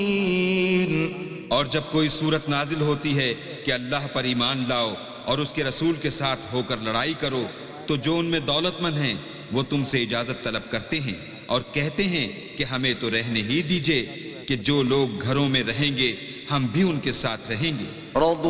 और जब कोई सूरत नाजिल होती है कि अल्लाह पर ईमान लाओ और उसके रसूल के साथ होकर लड़ाई करो, तो जो उनमें दौलतमंद हैं वो तुमसे इजाजत तलब करते हैं और कहते हैं कि हमें तो रहने ही दीजिए, कि जो लोग घरों में रहेंगे हम भी उनके साथ रहेंगे।